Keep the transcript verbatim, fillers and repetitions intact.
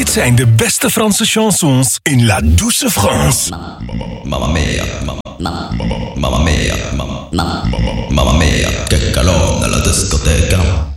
Dit zijn de beste Franse chansons in La Douce France. Mamma mia, mamma, mamma mia, mamma, mamma mia, che